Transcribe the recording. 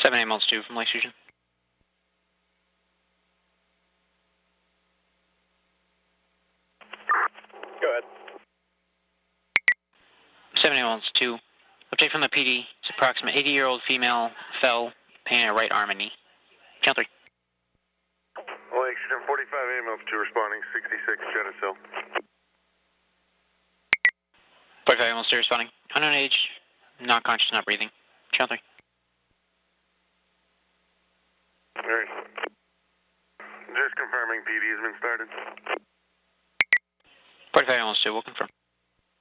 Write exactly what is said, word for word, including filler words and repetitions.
seven eight two from Lake Station. Go ahead. seven eight two. Update from the P D. It's approximate eighty-year-old female fell, pain in her right arm and knee. Channel three. Lake Station forty-five A M two responding, sixty-six Geneseo. forty-five A M two responding. Unknown age, not conscious, not breathing. Channel three. Alright. Just confirming P D has been started. forty-five A M two, we'll confirm.